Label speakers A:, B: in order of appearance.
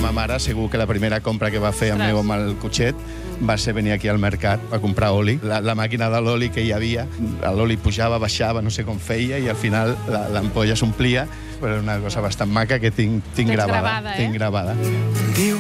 A: ma mare, segur que la primera compra que va fer amb el cotxet va ser venir aquí al mercat a comprar oli. La màquina de l'oli que hi havia, l'oli pujava, baixava, no sé com feia, i al final l'ampolla s'omplia, però era una cosa bastant maca que tinc gravada.
B: Tinc gravada.